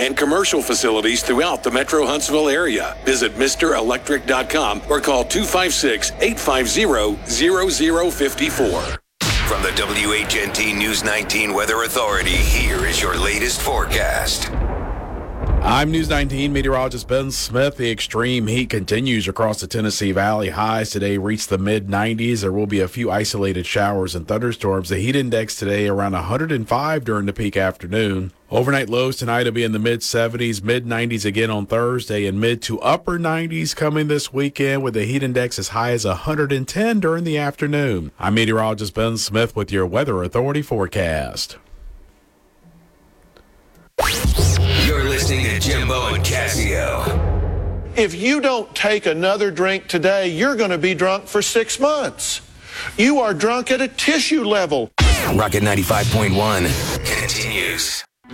and commercial facilities throughout the Metro Huntsville area. Visit MrElectric.com or call 256-850-0054. From the WHNT News 19 Weather Authority, here is your latest forecast. I'm News 19 meteorologist Ben Smith. The extreme heat continues across the Tennessee Valley. Highs today reach the mid-90s. There will be a few isolated showers and thunderstorms. The heat index today around 105 during the peak afternoon. Overnight lows tonight will be in the mid-70s, mid-90s again on Thursday, and mid to upper 90s coming this weekend with the heat index as high as 110 during the afternoon. I'm meteorologist Ben Smith with your Weather Authority forecast. You're listening to Jimbo and Casio. If you don't take another drink today, you're going to be drunk for 6 months. You are drunk at a tissue level. Rocket 95.1 continues.